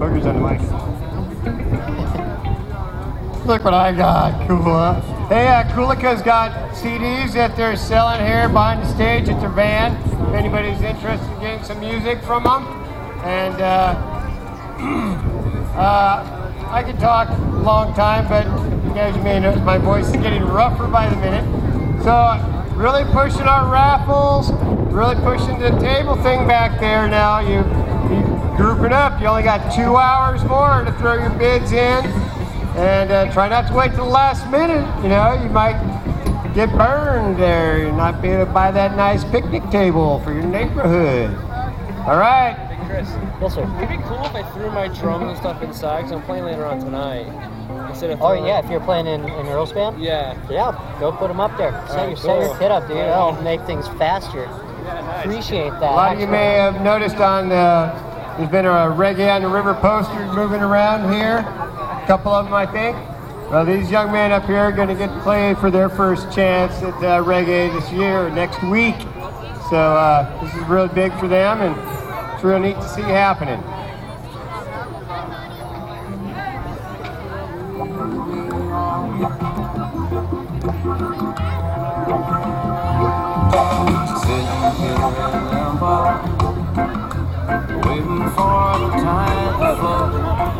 boogers on the mic. Look what I got, cool. Hey, Coolica's got CDs that they're selling here behind the stage at their van. If anybody's interested in getting some music from them. And I could talk a long time, but you guys may notice my voice is getting rougher by the minute. So really pushing our raffles, really pushing the table thing back there now. You grouping up. You only got 2 hours more to throw your bids in. And try not to wait till the last minute. You know, you might get burned there. You're not be able to buy that nice picnic table for your neighborhood. All right. Hey, Chris. Yes, sir. It'd be cool if I threw my drums and stuff inside, because I'm playing later on tonight. Instead of Oh, yeah, if you're playing in Earl's band? Yeah. Yeah, go put them up there. Set your kit up, dude. That'll make things faster. Yeah, nice. Appreciate that. A lot of you may have noticed there's been a Reggae on the River poster moving around here. A couple of them, I think. Well, these young men up here are going to get to play for their first chance at Reggae this year, next week. So this is really big for them, and it's real neat to see happening. Sitting here in the bar, waiting for the time to flow.